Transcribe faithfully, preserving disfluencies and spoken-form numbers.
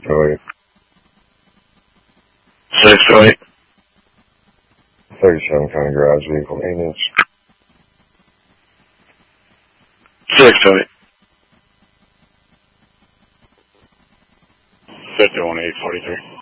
oh eight. six oh eight. thirty-seven County Garage Vehicle Maintenance. six oh eight. fifty-one eight forty-three.